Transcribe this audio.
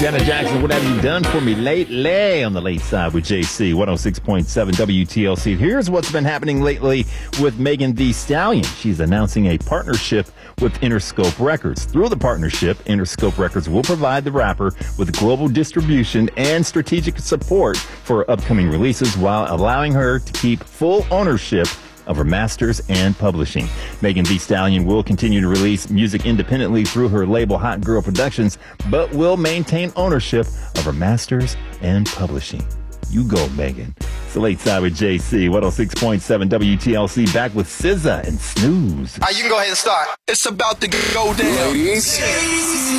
Janet Jackson, what have you done for me lately on the late side with JC, 106.7 WTLC. Here's what's been happening lately with Megan Thee Stallion. She's announcing a partnership with Interscope Records. Through the partnership, Interscope Records will provide the rapper with global distribution and strategic support for upcoming releases while allowing her to keep full ownership of her masters and publishing. Megan Thee Stallion will continue to release music independently through her label Hot Girl Productions, but will maintain ownership of her masters and publishing. You go, Megan. It's the late side with JC, 106.7 WTLC, back with SZA and Snooze. You can go ahead and start. It's about to go down. Ladies.